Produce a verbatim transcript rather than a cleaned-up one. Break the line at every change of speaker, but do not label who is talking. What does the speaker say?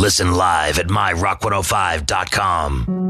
Listen live at my rock one oh five dot com.